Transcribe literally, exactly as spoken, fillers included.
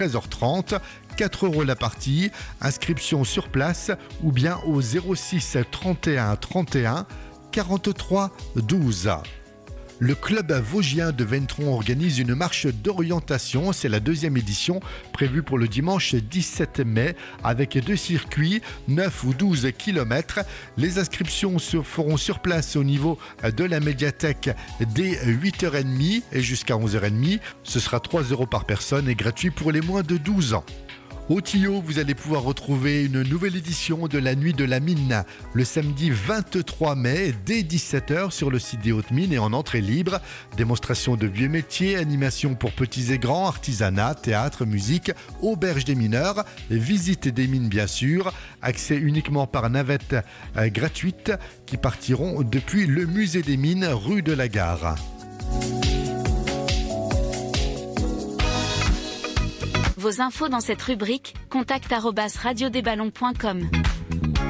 treize heures trente, quatre euros la partie, inscription sur place ou bien au zéro six trente et un trente et un quarante-trois douze. Le club vosgien de Ventron organise une marche d'orientation. C'est la deuxième édition prévue pour le dimanche dix-sept mai avec deux circuits, neuf ou douze kilomètres. Les inscriptions se feront sur place au niveau de la médiathèque dès huit heures trente et jusqu'à onze heures trente. Ce sera trois euros par personne et gratuit pour les moins de douze ans. Au Tillot, vous allez pouvoir retrouver une nouvelle édition de la Nuit de la Mine le samedi vingt-trois mai dès dix-sept heures sur le site des Hautes-Mines et en entrée libre. Démonstration de vieux métiers, animation pour petits et grands, artisanat, théâtre, musique, auberge des mineurs, visite des mines bien sûr, accès uniquement par navette euh, gratuite qui partiront depuis le musée des mines rue de la Gare. Vos infos dans cette rubrique, contact arobase radio des ballons point com.